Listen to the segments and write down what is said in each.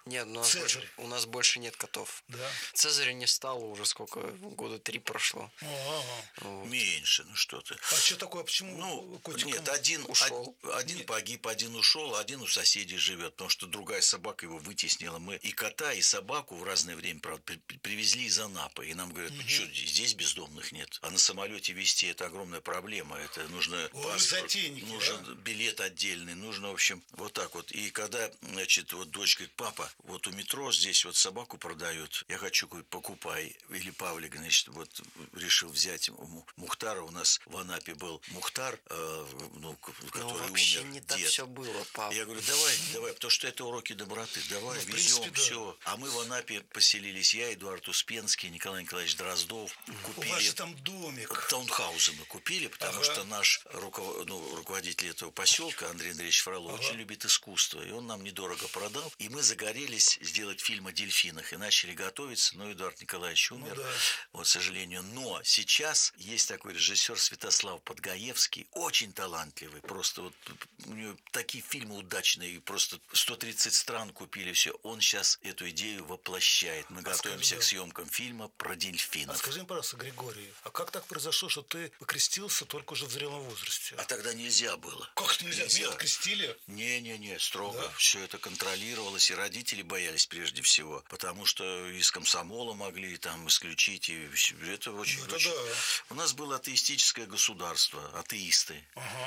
Нет, Цезарь. у нас больше нет котов. Да. Цезаря не стало уже сколько, года 3 прошло. Вот. Меньше, ну что ты. А что такое, почему котик? Нет, один ушел. Один погиб, один ушел, один у соседей живет, потому что другая собака его вытеснила. Мы и кота, и собаку в разное время, правда, привезли из Анапы. И нам говорят, ну что, здесь бездомных нет. А на самолете везти это огромная проблема. Это нужно паспорт, нужен билет отдельный, нужно, в общем, вот так вот. И когда, значит, вот дочка говорит, папа, вот у метро здесь вот собаку продают, я хочу, покупай. Или Павлик, значит, вот решил взять Мухтара. У нас в Анапе был Мухтар, который вообще умер, не дед. так все было, папа. Я говорю, давай, потому что это уроки доброты, давай, везем, все. А мы в Анапе поселились, я, Эдуард Успенский, Николай Николаевич Дроздов. У вас же там домик. Таунхаузы мы купили, потому что наш руководитель этого поселка, Андрей Андреевич Фролов, очень любит искусство. И он нам недорого продал. И мы загорелись сделать фильм о дельфинах. И начали готовиться. Но Эдуард Николаевич умер, вот, к сожалению. Но сейчас есть такой режиссер Святослав Подгаевский, очень талантливый. Просто вот у него такие фильмы удачные. Просто 130 стран купили, все. Он сейчас эту идею воплощает. Мы готовимся к съемкам фильма про дельфинов. А скажи мне, пожалуйста, Григорий, а как так произошло, что ты покрестился только уже в зрелом возрасте? А тогда нельзя было. Как нельзя? Меня крестили? Не, строго. Все это контролировалось, и родители боялись прежде всего, потому что из комсомола могли там исключить, и это очень... У нас было атеистическое государство, атеисты.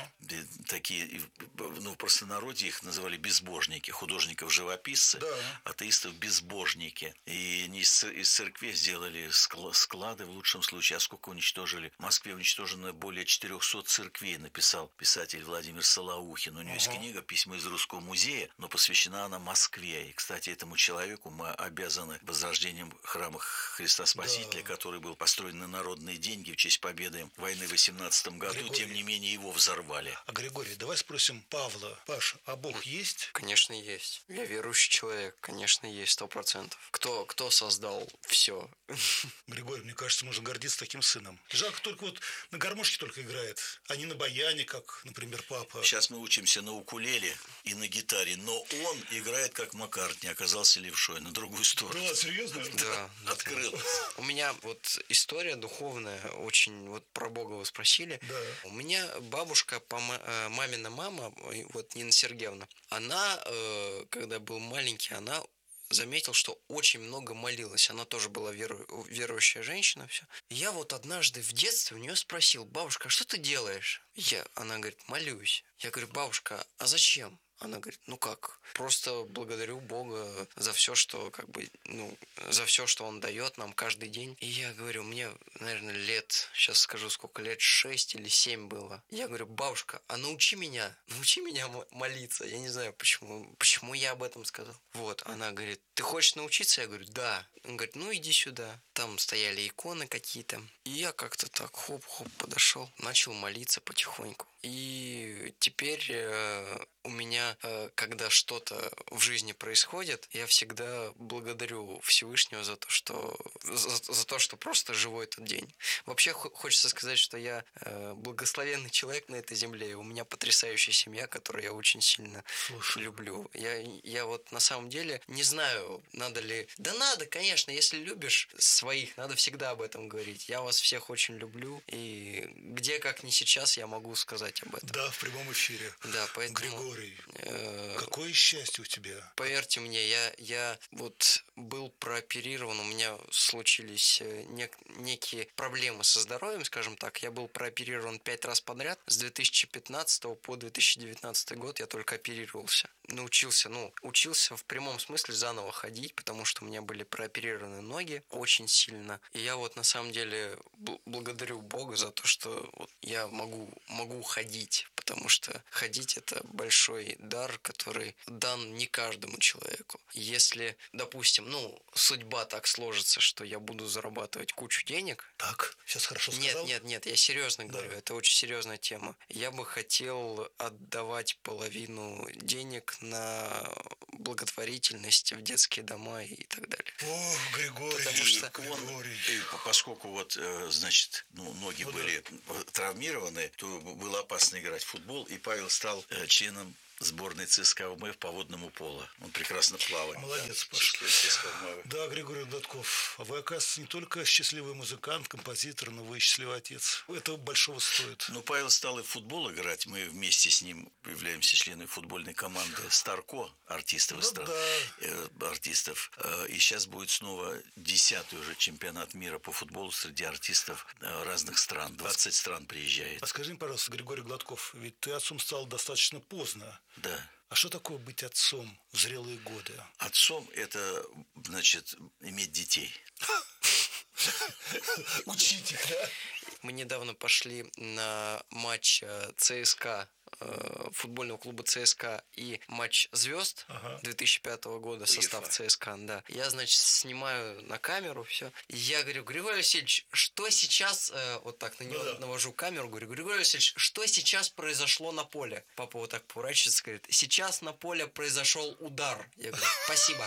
Такие, в простонародье их называли безбожники, художников-живописцы, атеистов безбожники. И из церкви сделали склады в лучшем случае. А сколько уничтожили? В Москве уничтожено более 400 церквей, написал писатель Владимир Солоухин. У него есть книга «Письмо из Русского музея», но посвящена она Москве. И, кстати, этому человеку мы обязаны возрождением храма Христа Спасителя, который был построен на народные деньги в честь победы войны в 18 году. Григорий, тем не менее, его взорвали. А Григорий, давай спросим Павла. Паша, а Бог есть? Конечно, есть. Я верующий человек. Конечно, есть, 100%. Кто создал все? Григорий, мне кажется, можно гордиться таким сыном. Жалко, только вот на гармошке только играет, а не на баяне, как, например, папа. Сейчас мы учимся на укулеле и на гитаре, но он играет как Маккартни, оказался левшой, на другую сторону. Да, серьезно? Да. Открыл. У меня вот история духовная, очень, вот про Бога вы спросили. Да. У меня бабушка, мамина мама, вот Нина Сергеевна, она, когда был маленький, она заметил, что очень много молилась. Она тоже была верующая женщина. Все. Я вот однажды в детстве у нее спросил: бабушка, а что ты делаешь? Она говорит: молюсь. Я говорю: бабушка, а зачем? Она говорит: ну как, просто благодарю Бога за все, что за все, что Он дает нам каждый день. И я говорю, мне, наверное, сейчас скажу, сколько лет, 6 или 7 было. Я говорю: бабушка, а научи меня молиться. Я не знаю, почему я об этом сказал. Вот, она говорит: ты хочешь научиться? Я говорю: да. Он говорит: ну иди сюда. Там стояли иконы какие-то. И я как-то так хоп-хоп подошел, начал молиться потихоньку. И теперь у меня, когда что-то в жизни происходит, я всегда благодарю Всевышнего за то, что просто живу этот день. Вообще хочется сказать, что я благословенный человек на этой земле. И у меня потрясающая семья, которую я очень сильно люблю. Я вот на самом деле не знаю, надо ли... Да надо, конечно, если любишь своих, надо всегда об этом говорить. Я вас всех очень люблю. И где, как не сейчас, я могу сказать об этом. Да, в прямом эфире. Да, поэтому... Григорий, какое счастье у тебя. Поверьте мне, я вот был прооперирован, у меня случились некие проблемы со здоровьем, скажем так. Я был прооперирован 5 раз подряд. С 2015 по 2019 год я только оперировался. Учился в прямом смысле заново ходить, потому что у меня были прооперированы ноги очень сильно. И я вот на самом деле благодарю Бога за то, что вот я могу ходить, потому что ходить — это большой дар, который дан не каждому человеку. Если, допустим, судьба так сложится, что я буду зарабатывать кучу денег... Так, сейчас хорошо сказал? Нет, я серьезно говорю, это очень серьезная тема. Я бы хотел отдавать половину денег на благотворительность в детские дома и так далее. О, Григорий, потому что поскольку ноги были травмированы, то было опасно играть в футбол, и Павел стал членом сборной ЦСКА ВМФ по водному полу. Он прекрасно плавает. Молодец, Паша. Да, Григорий Гладков, а вы, оказывается, не только счастливый музыкант, композитор, но вы и счастливый отец. Это большого стоит. Ну, Павел стал и в футбол играть. Мы вместе с ним являемся членами футбольной команды «Старко», артистов артистов. И сейчас будет снова 10-й уже чемпионат мира по футболу среди артистов разных стран. 20 стран приезжает. А скажи мне, пожалуйста, Григорий Гладков, ведь ты отцом стал достаточно поздно. Да. А что такое быть отцом в зрелые годы? Отцом – это, значит, иметь детей. Учить их, да? Мы недавно пошли на матч ЦСКА, футбольного клуба ЦСКА, и матч звезд 2005 года, состав ЦСКА, да. Я, значит, снимаю на камеру все. Я говорю: Григорий Васильевич, что сейчас, вот так на него навожу камеру, говорю: Григорий Васильевич, что сейчас произошло на поле? Папа вот так поворачивается, говорит: сейчас на поле произошел удар. Я говорю: спасибо.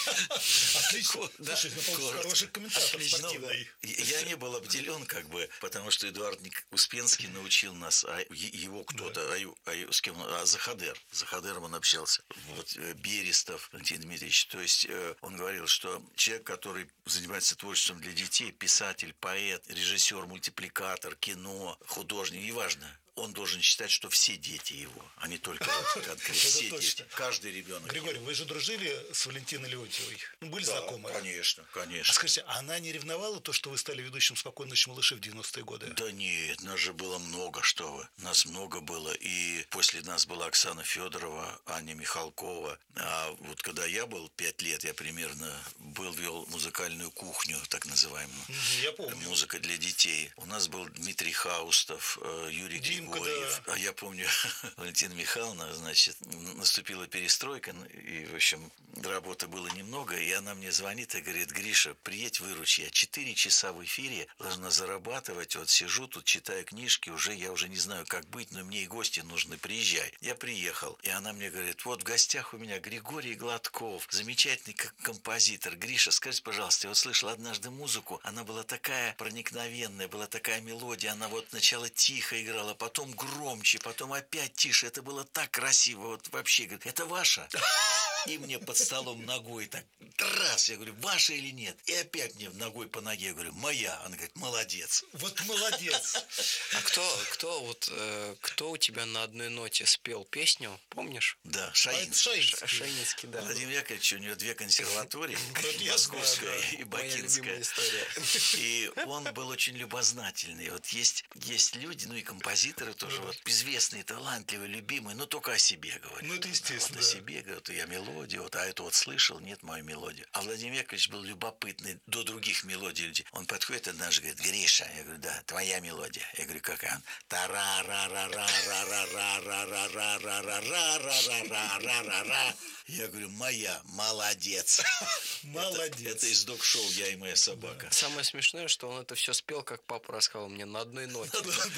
Отлично. Слушай, хороший комментатор спортивный. Я не был обделен, как бы, потому что Эдуард Успенский научил нас, его кто-то, с кем? Захадер. С Захадером он общался. Вот Берестов Валентин Дмитриевич. То есть он говорил, что человек, который занимается творчеством для детей, писатель, поэт, режиссер, мультипликатор, кино, художник, неважно, он должен считать, что все дети его, а не только конкретно все дети. Каждый ребенок. Григорий, вы же дружили с Валентиной Леонтьевой? Были знакомы? Конечно. А скажите, она не ревновала то, что вы стали ведущим «Спокойной ночи, малыши» в 90-е годы? Да нет, нас же было много, что вы. Нас много было. И после нас была Оксана Федорова, Аня Михалкова. А вот когда я был 5 лет, я примерно вел музыкальную кухню, так называемую. Я помню. Музыка для детей. У нас был Дмитрий Хаустов, Юрий Григорьев. Да. А я помню, Валентина Михайловна, значит, наступила перестройка, и, в общем, работы было немного, и она мне звонит и говорит: Гриша, приедь, выручи. Я 4 часа в эфире должна зарабатывать, вот сижу тут, читаю книжки, я уже не знаю, как быть, но мне и гости нужны, приезжай. Я приехал, и она мне говорит: вот в гостях у меня Григорий Гладков, замечательный композитор. Гриша, скажи, пожалуйста, я вот слышал однажды музыку, она была такая проникновенная, была такая мелодия, она вот сначала тихо играла, потом громче, потом опять тише, это было так красиво, вот вообще, говорит, это ваша? И мне под столом ногой так раз, я говорю: ваша или нет? И опять мне ногой по ноге, я говорю: моя. Она говорит: молодец. Вот молодец. А кто у тебя на одной ноте спел песню, помнишь? Да, Шаинский. Шаинский, да. Владимир Яковлевич, у него 2 консерватории, Московская и Бакинская. И он был очень любознательный. Вот есть люди, ну и композиторы тоже, вот известные, талантливые, любимые, но только о себе говорят. Ну, это естественно. Вот о себе говорят: я мелодию, вот, а это вот слышал, нет мою мелодию. А Владимир Яковлевич был любопытный до других мелодий людей. Он подходит однажды, говорит: Гриша, я говорю: да, твоя мелодия. Я говорю: какая? Он: тара-ра-ра-ра-ра-ра-ра-ра-ра-ра-ра-ра-ра-ра-ра. Я говорю: моя, молодец. Молодец. Это из док-шоу «Я и моя собака». Самое смешное, что он это все спел, как папа рассказал мне, на одной ноте.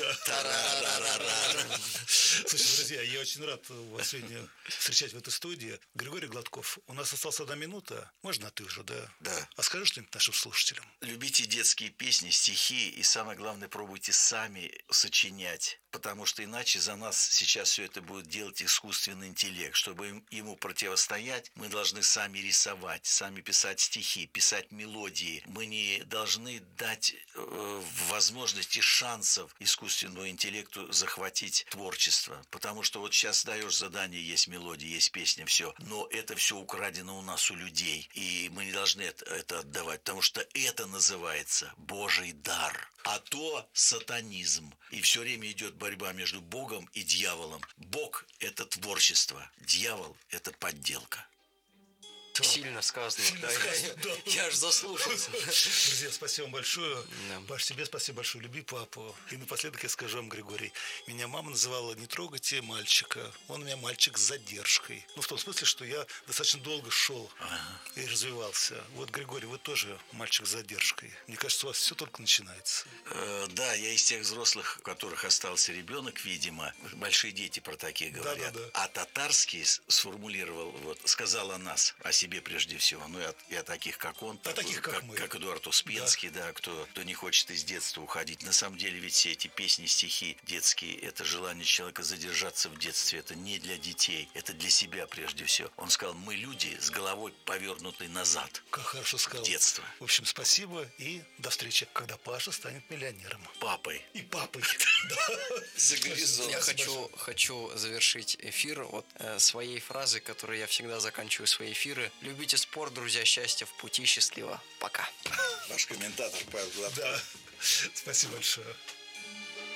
Слушай, друзья, я очень рад вас сегодня встречать в этой студии. Григорий Гладков, у нас осталась 1 минута. Можно ты уже, да? Да. А скажи что-нибудь нашим слушателям. Любите детские песни, стихи, и самое главное, пробуйте сами сочинять, потому что иначе за нас сейчас все это будет делать искусственный интеллект. Чтобы ему противостоять, мы должны сами рисовать, сами писать стихи, писать мелодии. Мы не должны дать возможности, шансов искусственному интеллекту захватить творчество, потому что вот сейчас даешь задание, есть мелодия, есть песня, все, но это все украдено у нас, у людей, и мы не должны это отдавать, потому что это называется Божий дар, а то сатанизм. И все время идет борьба между Богом и дьяволом. Бог – это творчество, дьявол – это подделка. Сильно сказано. Я аж заслушался. Друзья, спасибо вам большое. Да. Паш, тебе спасибо большое. Люби папу. И напоследок я скажу вам, Григорий, меня мама называла: не трогайте мальчика. Он у меня мальчик с задержкой. Ну, в том смысле, что я достаточно долго шел и развивался. Вот, Григорий, вы тоже мальчик с задержкой. Мне кажется, у вас все только начинается. Да, я из тех взрослых, у которых остался ребенок, видимо. Большие дети про такие говорят. Да. А татарский сформулировал, вот, сказал о нас, о себе прежде всего, ну и о таких, как он, таких, как мы. Как Эдуард Успенский, да, кто не хочет из детства уходить. На самом деле ведь все эти песни, стихи детские, это желание человека задержаться в детстве, это не для детей, это для себя прежде всего. Он сказал, мы люди с головой повернутой назад. Как хорошо сказал. Детство. В общем, спасибо и до встречи, когда Паша станет миллионером. Папой. И папой. За горизонт. Я хочу завершить эфир вот своей фразой, которой я всегда заканчиваю свои эфиры. Любите спорт, друзья, счастья в пути, счастливо. Пока. Наш комментатор Павел Гладков. Да. Спасибо большое.